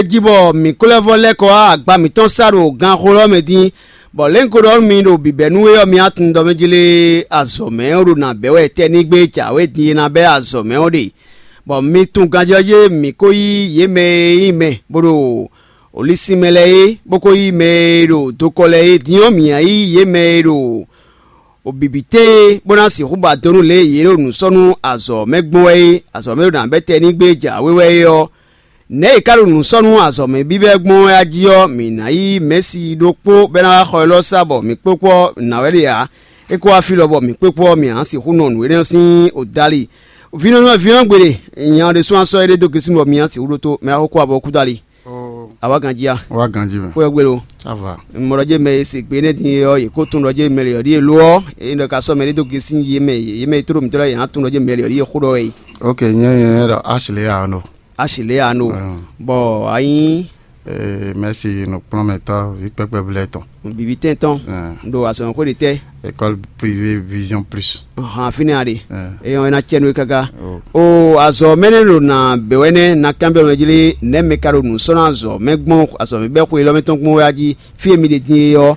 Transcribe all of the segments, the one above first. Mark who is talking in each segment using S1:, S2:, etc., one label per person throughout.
S1: jibo mi kolevo leko agba mi ton saro gan kholo medin bo lenko do mi do bibenu yo mi atun do mejile azome ru na bewe tenigbe chawe din na be azome ode bo mi tun ganjoje mi ko yi yeme ime bodo olisimele boko yi mero to kole din mi ayi yemero obibite bona si ruba donu le yero nu sonu azome gbowe azome ru na be tenigbe chawe yo ne kalu nu sonu azome bibe gbon ajiyo mi na yi Messi dokpo bena kho lo sabo mi popo na wele ya e ko afilo bo mi popo mi an si hunu nu ere sin odali vino gbere yan de so an so ere do kesin bo mi an si huroto me ko abo kudali awa ganjia ko gbero
S2: ça va
S1: mo roje me se gbe ne din yo e ko tun roje me le ri lo e ndo ka so me do kesin yeme turu mi to yan tun roje me le ri khudo e
S2: okay nye da Ashley ano
S1: Ashley ano bon ayin
S2: merci nous promettons vic pepe bleton
S1: bibi tenton do ason ko de te
S2: école privée Vision Plus
S1: fini ari e on na chenu kaga o azo menelo na bewene na kambe no jili ne me karo nu so na azo megbon azo me be ko ilo meton gbon aji fi mi de din yo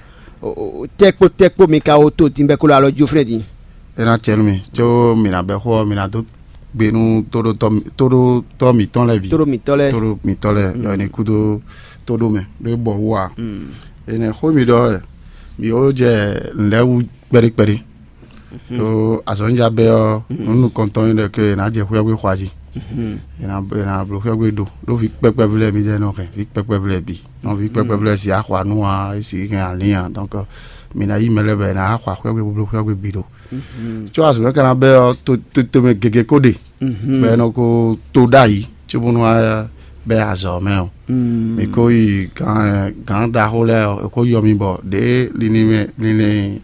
S1: tekpo mi ka o to tin be ko la loju fredi
S2: e na chenu mi jo mi na be ho mi na do gbenu todo mi ton le bi
S1: toro mi tole
S2: yo ni kudo todo me do bo wa ene ho mi do mi o je nlewu peri so azonja be o nu konton de ke na je hwe gwe khwaji ena blo hwe gwe do vi pepe vle mi de no ke vi pepe vle bi no vi pepe vle si akhwa nu a si kan lian donc mi na yi mele be na akhwa hwe gwe bi do tu as kana be to me gege kode be no ko to dai tu bunu be azo me o mi ko yi kan da hole ko yo mi bo de lini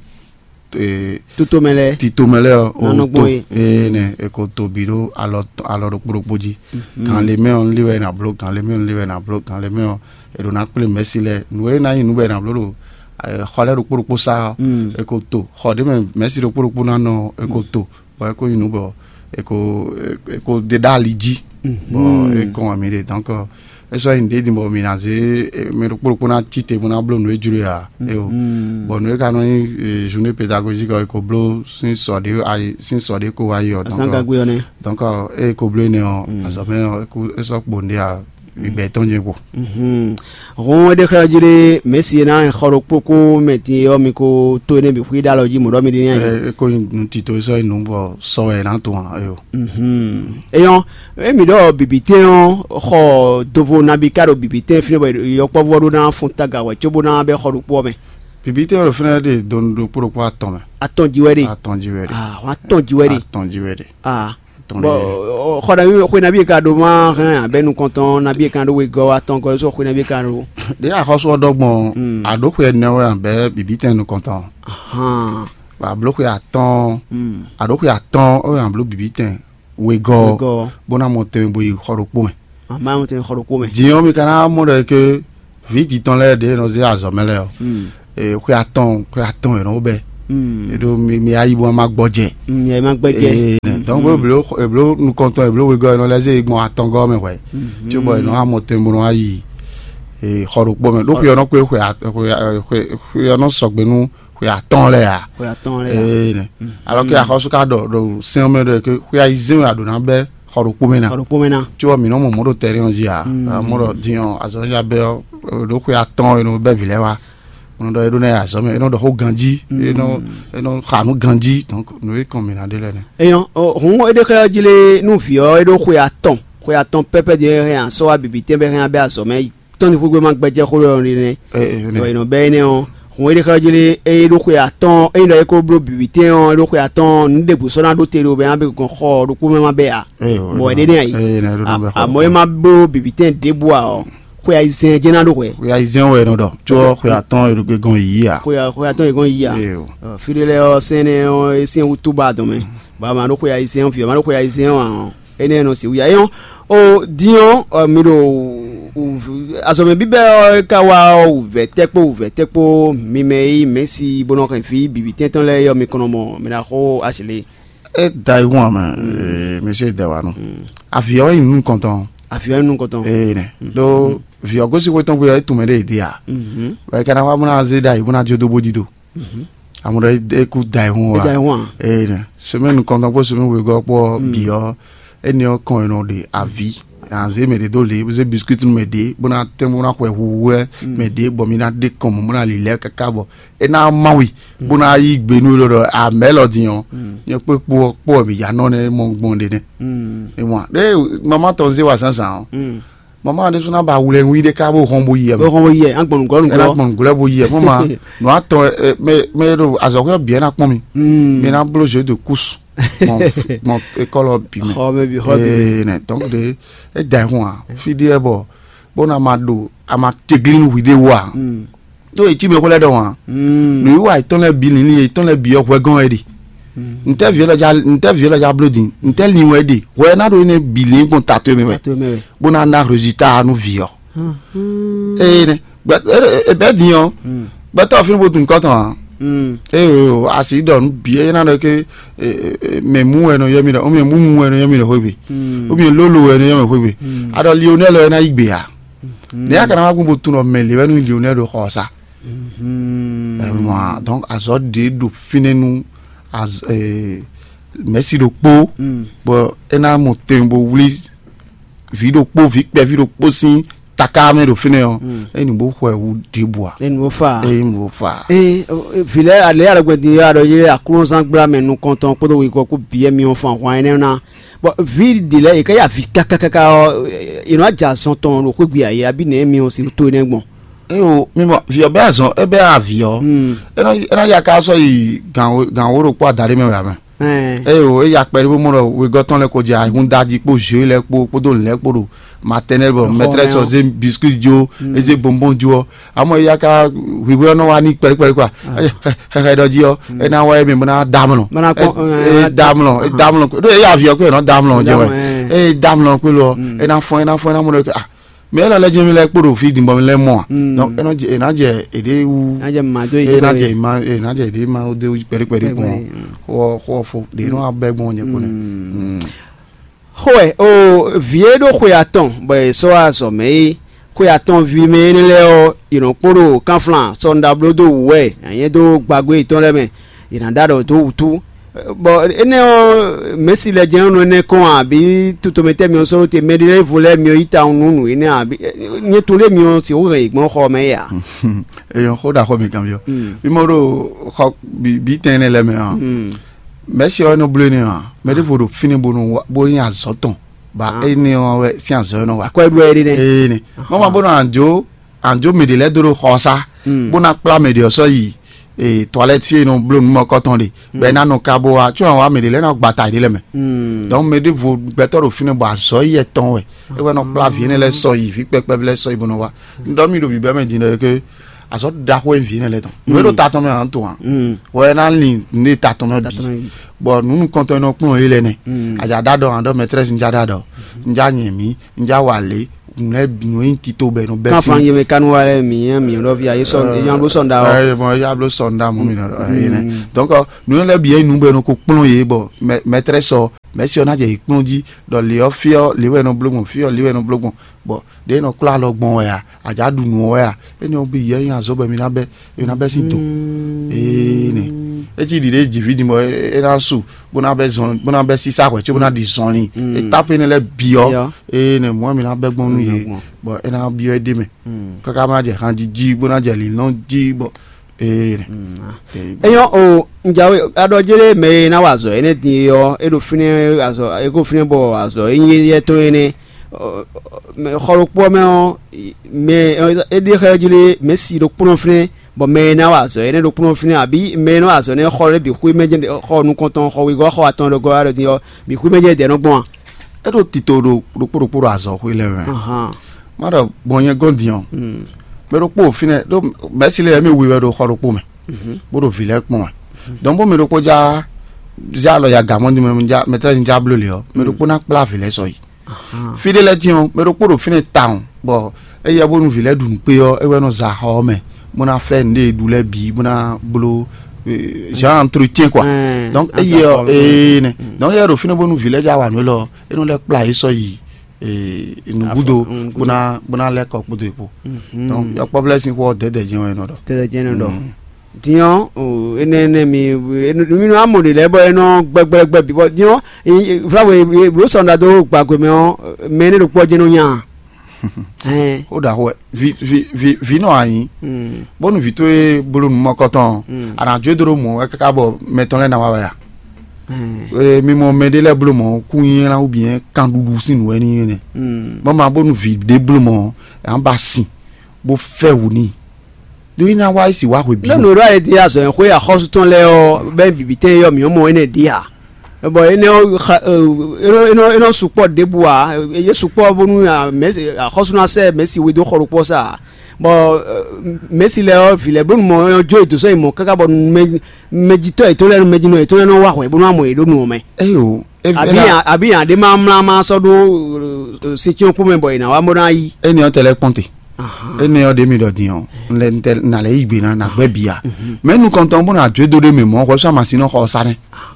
S2: tutomele o to ne e ko to biro alo poji kan le me on liwe na blog kan le me on e do na pele mesile nu e na inu be na blog khole ro poro sa e ko to khode me Messi ro poro na no e ko to bo e ko inu bo e ko de daliji bo e ko amire donc e so inde di bo minaze me ro poro na tite bo na blo no ejuru ya e o bo no e ka no journée pédagogique e ko blo sin so de ko wa yo donc e ko blo ne o asame e so bonde a beton jego
S1: ron de khajire Messi na khoro poko meti o mi ko to ne bi kwida loji mo do mi ni
S2: ko ntito so inu bo so e na to ayo
S1: eyon e mi do bibite on kho dovo na bi karo bibite fini bo yo po vodo na funtaga wa chobo na be khoro po me
S2: bibite o fina de don do pour ko
S1: aton jiwere bo khoda mi ko na bi ka do ma ben nous content na bi ka do we go aton ko so ko na bi ka do
S2: de a khoso dogbon ado ko ne we be bibite nous content ba bloqué aton ado ko aton o en blo bibite we go bona monte bo yi khoropo me
S1: ma monte khoropo me
S2: dion mi kana mo de que vi qui ton le de nos azomele e ko aton e no be e do mi ayi bo ma gboje donc blo nous content blo we go no les egbon atongo me we ti bo no amote mo no ayi e khoropo me do ko no ko ko no sogbenu ko aton le a alors que a khosu ka do sin me de que ko ayi zin ado na be khoropo me na ti o mi no mo do tere on ji a mo do dion azo ya be do ko aton e no be vile wa on do ne azome no do ho ganji no khanu ganji donc nous est combien de l'année
S1: eyon on e de kala jile nu fio e do ko aton pepe de rien so abibite be rien be azome ton ko gbe ma gbeje ko ro ni no be ne on e de kala jile e do ko aton e no e ko blo bibite on do ko aton ni de bu so na do tere be an be ko kho do ko ma be a bo e de ne ayi a mo e ma blo bibite de boa o ko ya isen jena do ko
S2: ya isen we no do jo ko ya ton e gon yi ya
S1: ko ya ton e gon yi ya fidele o sene o isen utuba do me ba ma do ko ya isen fi ma do ko ya isen o ene no si u ya yon o dion mi do azome bibe ka wa uvetekpo mi me Messi bono kan fi bibi tenton le yo mi kono mo mi na ko Ashley
S2: e Taiwan ma monsieur Dewano avion nous content
S1: avion nous content
S2: do vieux gosse quoi tant que tu me dis dia ouais quand on va zeda il va jodo bodito amore écoute daihon semaine quand on peut semaine we go pour bio eni okon no de avis anze me de dole vous biscuit no me de bona temo na hwe me de bomina de comme mona lile kakabo ena mawi bona yi gbenu lo a melody on ye pe po mi ya no ne mo gbonde ne e mo de mama ton ze wa sansan mama de suna ba wule wi de kabo hombo yi
S1: an gbon
S2: golo bo yi mama no ato me do azoko bien na pon mi me na blo jeu de course mon école pime donc de e daihon fidi ebo bona mado ama teglin wi de wa do e ti me ko le do wa no wa iton le bi ni iton le bi okwe gan edi interview la ja blooding intel ni wedi we na do ne bilin kon tatu me bona na résultat no vio ne but e be dion but of bo tun kotan asi don bi na do ke me mu eno yemi do o me mu eno yemi do hobi o me lolo eno yemi hobi ado Lionel na igbe ya ne akana wa gbo tun o me le wenu Lionel do khosa donc azo de do finenu as merci de po bo ena mo tembo wuli video po sin takame do fineo eni bo hwe wu deboa
S1: eni mo fa vile ale ala gwedi ado ye akuro sangbra menu konton podo wi ko biye mi on fan hwan na bo vi dile e ka ya vi kakaka ino aja son ton ro ko gbi aye abi na mi on si to ne gbon
S2: o mimo vi obe azon ebe avio ena ya ka so yi gan woro po adare me wa o e ya pere mo ro we go ton le ko je ahun daji po je le po do le po ro maternel bo maîtresse o ze biscuit jo e ze bonbon jo amo ya ka we we no wa ni pere kwa he do ji o e na wa me na damlo damlo do e ya avio ko no damlo je we e damlo ko lo e na fon na mo ro mais la legend mi le poro fi dimbo mi le mo donc enaje ede wu enaje ede ma o de pere bon o fo de no abegbon ye ko ne
S1: hoye o viedo khoyaton bo so aso me khoyaton vi me ni le o ino poro kanflan sonda blodo we ayen do gbagbe iton le me inanda do to utu bon ene o Messi le jen no ne kon abi tutomete mi on so te medile voler mi ita nunu ene abi ni to le mi on si o re gbon kho me ya
S2: e yon kho da kho mi cambio bi moro kho bi ten le me Messi o no bleu ni me de bodo fini bono bo yin azoton ba ene o we si azono wa
S1: ko edu eri ne
S2: ne mama bono anjo medile do khosa bona pla medio so yi toilette fie no bleu mo coton de ben na no kabo a tu wa me de le na gbata de le me donc me de vo better o fini ba so ye ton we e we no pla vie ne le so yi fi pepe le so ibono wa ndo mi do bi be me dine ke aso da ko vie ne le ton we do ta ton me an to an we na ni ne ta ton no bi bon nous comptons no pon ile ne aja dado ando maîtresse nja dado nja nyemi nja wale ne binu tito be no be
S1: kan fan yeme kan wale mi no via yeson yan lo sonda o
S2: bon ya lo sonda mo mi no donc nous le bien nous be no ko pon ye bo maîtresse o merci on a je plonji do le ofio le we no blogun fio le we no blogun bo de no kla lo gbon ya aja du nu o ya eni o bi ye yan so be mi na be sin to ni e ti di de vidi mo e na su bona be si sa ko ti bona di son ni e tape ne le bio ne mo mi na be gbon nu ye bo e na bio e de me kaka ma je han ji bona je li no ji bo
S1: eyo o njawe adojere me na wazo ene ti yo edo fini azo ego fini bo azo yin ye to ene me khoropo me edi khajile Messi do puno fini bo me na wazo ene do puno fini abi me no wazo ne khore bi khu meje kho nu konton kho wi go kho aton do go aro ti yo bi khu meje de no gbon
S2: edo titoro poro azo khu ile mara bonye gondion pero po fine do Messi le mi wiwe do khoropo me bodo vile pon donc bo me do ko ja lo ya gamondi me ja metre nja bleu le o me do ko na pla vile so yi fide le tion me do ko do fine town bo e ya bonu vile dun pe yo e we no za ho me mo na fe nde du le bi mo na blo genre entretien quoi donc e yo ne donc ya do fine bonu vile ja wa no lo e no le pla yi so yi nous boudo bona les coq boudo pour donc il y a pas blessing pour de gens et non
S1: dion ene mi no amode le boy no gbegbe bi dion flawe bro sonda do gbagbe me ne do po je no yan
S2: o da ho vi no ayin bonu vito e bolo mo koton ara jedoro mo e ka bo meton le na wa ya mi mo medele bolo mo kunyin la ou bien kandudu sinu eni ne mo ma bonu vi de bolo mo an ba sin bo fe woni do ina wa isi wa bi
S1: no ro e di aso en ko ya hospital le o be bibite yo mi mo ene dia bo ene eno support de bois ye support bonu ya hospital se Messi we do khoropo sa bo Messi le o file bonu mo jo to so mo kaka bo mejito e to le mejino e to le no wa we bonu amo e do nu me
S2: eyo
S1: abi an de ma so do setion po me boy na wa mo na yi
S2: eni on tele ponte eni on de mi do dion na le igbe na gbe bia mais nous comptons bon a Dieu de mémoire ko sa masino ko sare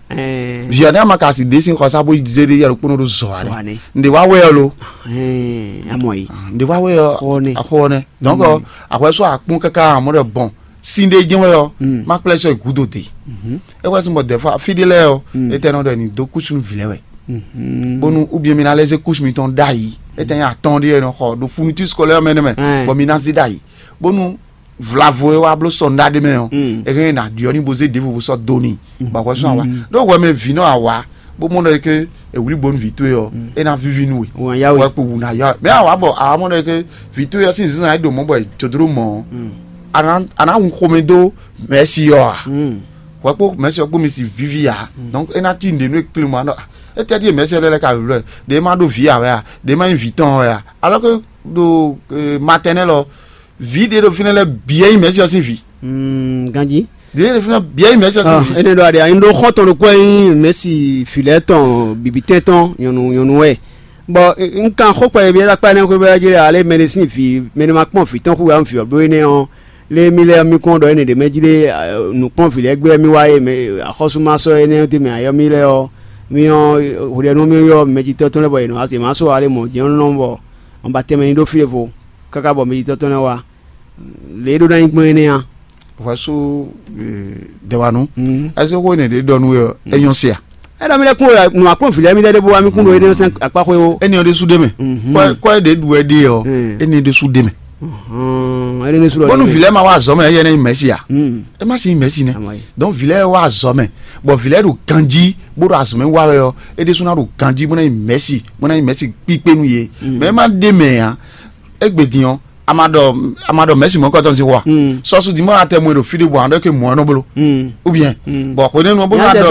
S2: viana makasi desin ko sa bo zeri ya ko no do zoare ndi wa we lo
S1: amoyi
S2: ndi wa we akone donc après so akun kaka amore bon sinde jinwe yo ma pleasure igudo de e was mo de fa fidele yo eteno de ni do kusun vilewe bonu ou bien mina les couches mi ton dai eten ya attendre no ko do fourniture scolaire meneme bo mina zidai bonu vlavo wa blo sonda de me e ren na dioni boze de vous so doni ba ko so wa donc wa me vino awa bo mo no ke e wuri bonu vito yo e na vivi nu we wa po na ya me awa bo a mo no ke vito yo sin sin do mo boy chodro mo ana un komedo merci yo wa po merci yo po mi si vivi ya donc e na tin de no climat no et te dit merci le ka de ma do via ya de ma invitant ya alors que do maternel vide do finale bien merci aussi vie
S1: ganji
S2: de finale bien merci aussi vie
S1: ene do ade ndo khoto lo ko merci fileton bibiteton yonu we bo nkan khopa e bi da pa ne ko be ajire ale medicine fi me ma pon fi ton ko am fi bo ne on le mile mi kon do ene de mejile nu pon fi le gbe mi waye me akhosuma so ene te mi ayo mile o mi on ore no mi yo mejito ton le boy no ati ma so ale mo je on bo on ba teme ni do file fo kaka bo mejito ton wa le do dan gbon ni an
S2: wa so de wa no aso ko ne de do no yo enyon sia
S1: e do mi le kun no apon file mi de bo wa mi kun do ene sen apako yo
S2: eni on de su de me ko de du e de yo eni de su de me bonu vile ma wa zome ye ne Messi ya e ma si Messi ne donc vile wa zome bo vile do kanji bo do azome wa yo e de suna do kanji bo na Messi pipe nu ye mais ma de me ya egbedion amado Messi mo ko ton si wa so su di mo atemo do fide bo ando ke mo no bolo ou bien bo ko ne no bo na do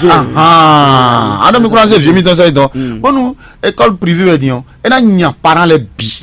S2: ando mi ko se vie mi ton so don bonu école privée dion e na nya parents les bi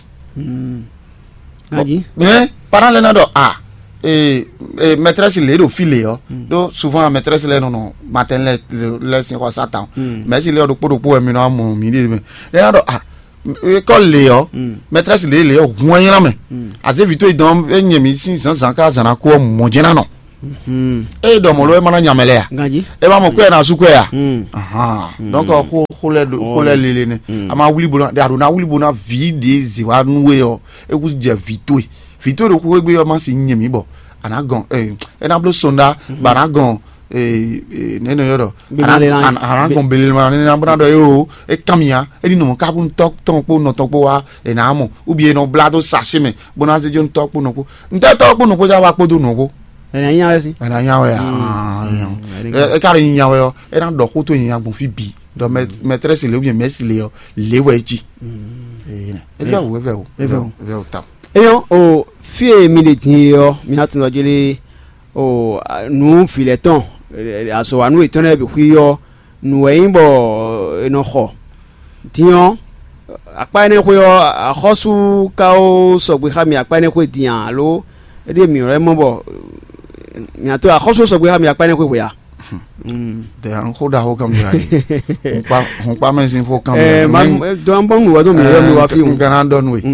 S2: mais parents les nado maîtresse les do file yo do souvent maîtresse les non maternelle les sin ko satan mais si les do po mi no am mi de me nado école les yo maîtresse les yo won yan me as evito idon enyemi sin san ka zana ko mo jena no e do mo lo e mana nyamele ya e ba mo ko na su ko ya donc ko le lele ne ama wuli bona de ado na wuli bona vide ziwa nuwe yo e ku je vito do ko gbe yo ma si nyemi bo anagon e na blo sonda banagon neno yoro anagon belel ma na bana do yo e kamia e di no ka bun tok po no tok po wa e na mo ubi no blado sashime bona se jon tok po no ko nta tok po no ko ja wa po do no ko
S1: ena nya si
S2: ena nya we e ka ri nya we yo e na do ko to nya gbon fi bi do maîtresse le ou bien Messi le weji e fa wo tap
S1: eyo o fie mi le tin yo mi hatin do jele o nu fileton aso anu iton e bi yo nu e bo eno kho tiyan apa ne ko yo akhosu ka o so gbe khami apa ne ko tiyan lo e de mi re mo bo mi ato akhosu so gbe khami apa ne ko ya
S2: de an ko da ho kam ya hon pa men sin fo kam
S1: do an bon wo do mi wa fi un
S2: kan don we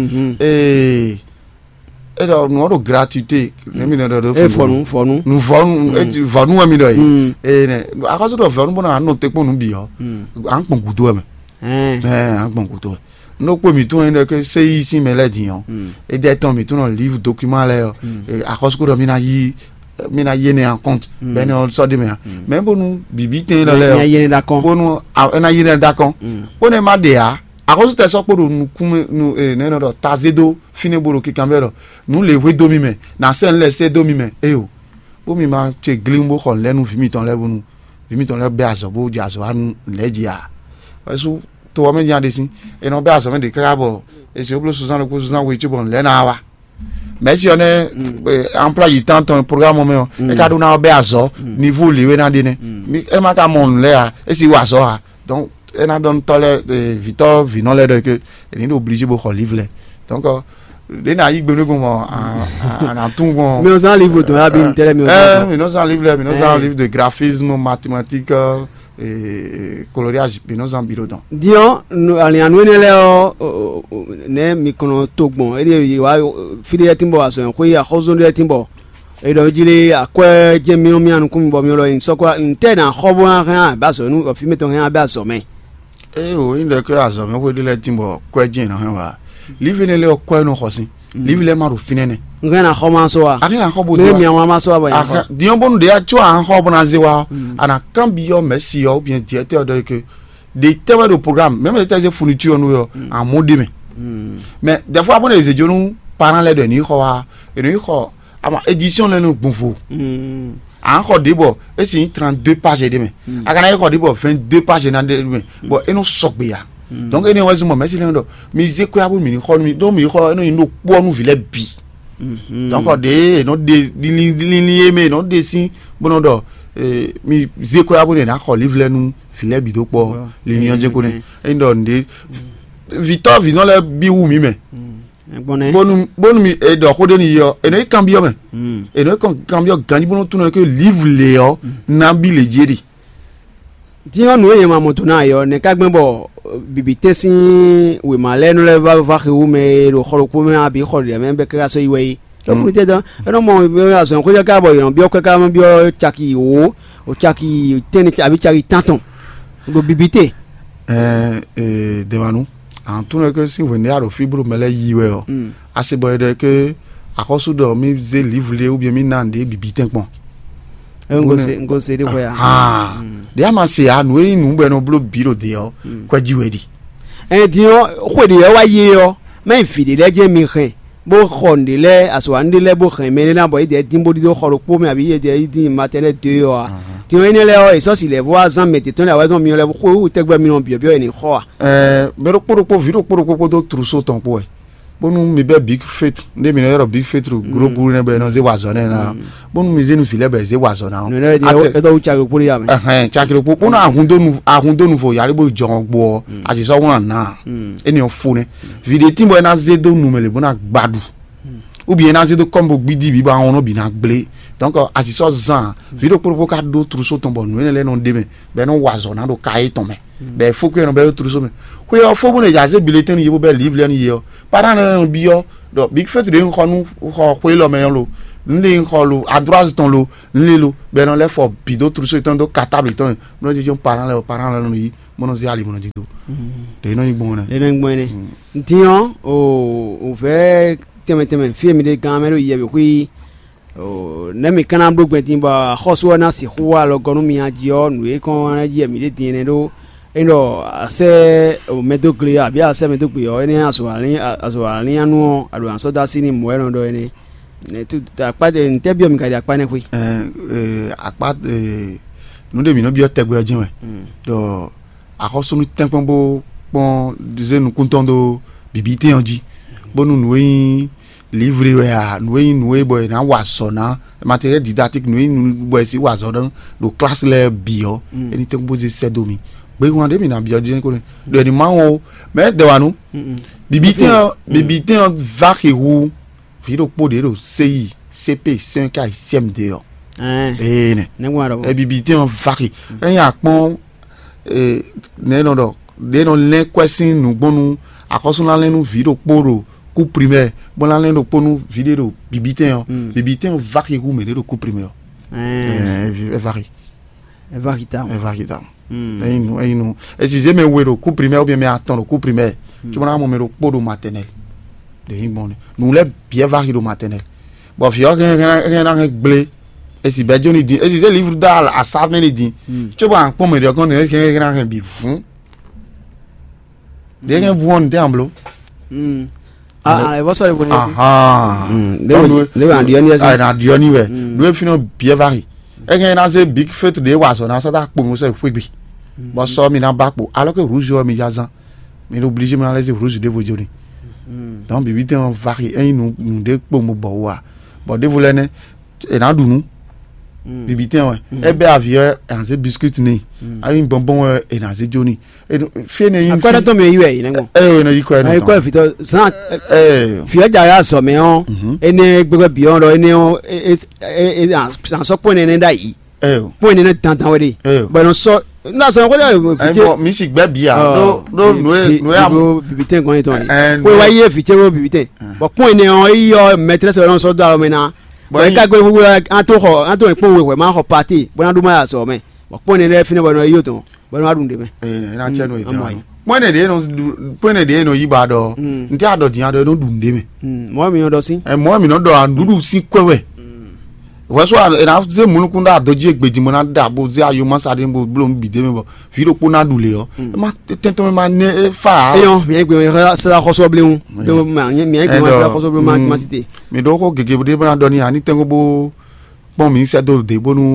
S2: e do no do gratuité ne mi no do
S1: fonu
S2: nu fonu mi do yi ne akaso do fonu bona no te ponu bi yo an pon gudo me an pon gudo no po mi tun ene ke sei ici me le dion et des temps mi tun on livre document le a cause ko do mi na yene en compte ben on so de me mais bonu bibi ten le
S1: na yene d'accord
S2: bonu na yene d'accord on e ma de a cause te so po nu kume nu ne no do tazedo fine boro ki kambero nu le we do mi me na sen le se do mi me o bo mi ma che glimbo kon le nu fi mi ton le bonu fi mi ton le be aso bo di aso an le ji a so to wa me jan de sin e no be aso me de krabo e se oblo 60% we ti bon le na wa mais si on est emploi du temps ton programme me e ka do na be aso niveau liwe na de ne mi e ma ka mon le a e si wa so ha donc e na don tole Victor Vinon le de que e ni obligé bo ko livre donc de na yi gbenu ko mo en tout bon
S1: mais on a livre to abi intérêt
S2: mais nous en livre de graphisme mathématique et coloriage mais nous en bureau donc
S1: dion ali anwene le ne mi kono togbon e wa fili timbo aso ko ya khozo de timbo e do jile akwa jemi o mi anu kum bo mi lo in so kwa ntena khobo an ba so nu fi meto an ba so me
S2: o in de ko aso me ko de le timbo kwa jin na wa livre le ko no khosin livre le ma ro finene
S1: ngana khoma so wa
S2: ari an khobo
S1: me mi an ma so ba ya
S2: dion bonu de ya tu an khobo na zewa ana cambio merci yo bien directeur de que des thèmes de programme même les thèmes de fourniture nous en mode mais des fois bon les éditions parents les de ni khoa et ni kho ama édition le nous bonfo en kho debo et c'est 32 pages de mais akana kho debo 22 pages na de bon et nous sok ya donc ene wazi mo merci le ndo mi ze ko abo mi ni kho mi do mi kho no po nu vile bi donc de no de li me no de si bono do mi ze ko abo na kho livre nu vile bi do po l'union je connais ndo de Victor Vinon le bi wu mi me bonu mi e do ko de ni yo eno cambio me eno cambio ganji bono tuno que livre le yo na bi le jeri
S1: dion no ye ma moto na yo ne ka gbebo bibite sin we male no le va hu me ro khoro ko me abi khoro ya me be ka so iwe to mu te da no mo be aso ko ya ka bo yo bi o ka ma bi o chaki o chaki tene abi chaki tanton do bibite
S2: devanu en tout que si vous n'avez pas fibre mais les yiwe o assez bon de que à cause de mi ze livre ou bien mi nande bibite bon
S1: ngo se de hoya
S2: de ama se anu e nu be no blo biro de o kwa jiwedi
S1: dio khodi yo wa ye yo me fidi le je mi khe bo khonde le aswande le bo khe me na bo ide dimbo di do khoro po me abi ye de di matele de yo dio ene le o eso si le voisin mette ton la raison mi le ko te gba mi no bio eni kho
S2: mero poro viro poro do trousseau ton po bonu mi be big fete nde mi no yero big fete gros buru ne be no ze wazone na bonu mi ze nu file be ze wazona
S1: no le e do chakiro pori ya me
S2: chakiro po bonu ahundo nu fo yari bo jon gbo ati so won na eni o fo ne video timbo na ze do nu mele bona gbadu ou bien na ze do kombo gbidi bi ba won bi na gble donc ati so zan video poro ka do trousseau ton bon ne le non deme be no wazona do kai ton me be faut que no be trousseau me ko yo fo bona ja ze bulletin yebo be livre ni yo para na bi yo do big fete de nkonu ko lo me lo nle nkolo à droite ton lo nle lo be no le fo bido trousseau ton do catable ton no je parent le yi mono zi ali mono di do de no igbo na
S1: le no igbo ne dion o ve teme fi mi de gamero yebe hui o na mi kana blo gbetin ba khoso na si huwa lo gonu mi ajio nu e kon na ji mi de tin do eno ase o medogli abi ase medogli o eni aso ali anu ado anso da sini mo eno do eni ne tu akpa de ntebio mi ka di akpa ne kwi
S2: akpa nu de mi no bi o tegbe ojin we do akoso nu tempon bo pon dize nu kuntondo bibite onji bonu nu yin livre we a nu boy na waso na matériel didactique nu boy si waso do classe le bio eni tempo ze sedomi be won de mi na bio de ko de ni ma o mais de wanu bibite va ki wu viro po de do CI CP 5K CMD o
S1: ne waro
S2: e bibite va ki en ya pon ne no do de no le question nu gbonu akoso la lenu viro poro coup primaire bon la lendo ponu vidéo bibitin va ki kou me de coup primaire varie
S1: ta
S2: et nous et si j'ai mes wéro coup primaire ou bien mes attendre coup primaire tu vois mon méro pour maternel de bon nous les bien varié au maternel bon fi rien blé et si ben Johnny dit et si c'est livre d'al à ça mais dit tu vois pour me dire qu'on est rien bifou derrière vous on d'amblo
S1: vous savez vous
S2: na dioni we nous fino bien varié et rien c'est big fête de waso na ça ta pour ça foubi bon ça mi na bakpo alors que rouge yo mi jazan mais obligé me laisser rouge de vous Johnny donc bibité on varie et nous de pour mo boa bon de vous l'année et na dunu bibité ouais et ben avion en ce biscuit ni a une bonbon et dans ce Johnny et fait ne
S1: quoi to me yue nengo
S2: na iko
S1: na iko fito san fia ja so me on ene gbegbe bi on ro ene on san so point ne dai point ne tantan we but no so na so ko
S2: bon mi si gbe bia do no am
S1: bibité kon eton we wa ye fite wo bibité but point ne on yo maîtresse on so da me na bon ka gbe wo anto ipon we ma ho party bona du ma so me point ne fine bo no yo to bona adun de me
S2: na cheno e point de no point de no yiba do nti ado din ado no dun de me
S1: mo mi do sin
S2: mo mi no do andudu si kwewe we so na ze munukun da doji egbeji mo na da bo ze ayo ma sade bo blo mi bide me bo fi ro po na dule yo ma tento me ma ne fa
S1: eyon mi egbe sa khoso bleun do ma mi egbe sa khoso bleun ma cité
S2: mi do ko gege bo de ba do ni ani tengo bo bon mi se do de bo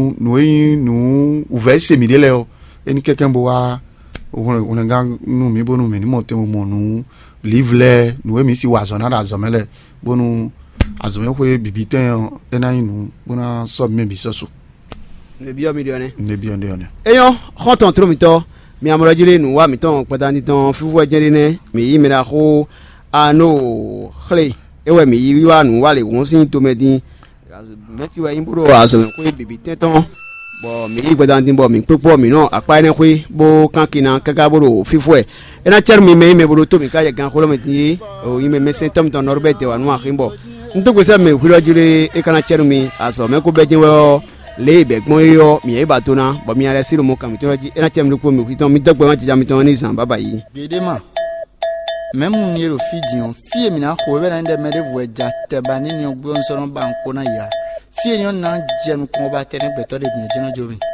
S2: nu ouvert se mi de le o eni quelqu'un bo wa on nga nu mi bo nu mi ni mo te mo nu livre nu mi si wa zona da zomele bo nu azome ko bibite ena inu bona so me bi so
S1: le bio million
S2: ne
S1: eyon khoton tro mi to mi amoro jile nu wa mi ton patani ton fufu ejere ne mi yi mi da ko ano khle ewe mi yi wa nu wa le won sin to medin merci wa imburo azome ko bibite ton bo mi yi patani bo mi popo mi no apa ene ko bo kankina kaka boro fufu ena cher mi me boro to mi ka ya gan ko lo medin o yi me symptôme ton orbete wa nu akimbo ntogo se me hwiro jure e kana cheru mi aso me ko beje wo le begbon yo mi e batona bo mi ara siro mo kam toroji e na chem ko mi hwiton mi dogbe wan jam ton ni san baba yi
S3: gedema même ni ro fidion fie mi na ko be na nde me de voja te bani ni ogbo nso no banko na ya fie ni na jem ko ba tene beto de ni jeno jomi